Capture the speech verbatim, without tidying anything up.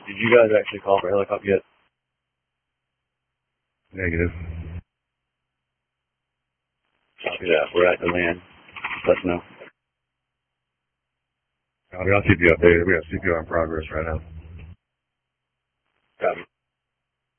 Did you guys actually call for a helicopter yet? Negative. Copy that. We're at the land. Let us know. Copy. I'll keep you updated. We have C P R in progress right now. Copy.